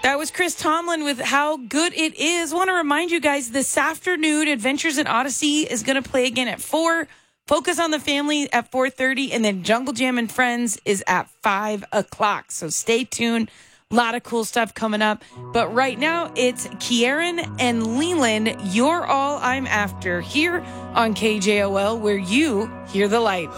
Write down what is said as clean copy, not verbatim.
That was Chris Tomlin with How Good It Is. I want to remind you guys, this afternoon, Adventures in Odyssey is going to play again at 4. Focus on the Family at 4:30. And then Jungle Jam and Friends is at 5 o'clock. So stay tuned. A lot of cool stuff coming up. But right now, it's Kieran and Leland. You're All I'm After here on KJOL, where you hear the light.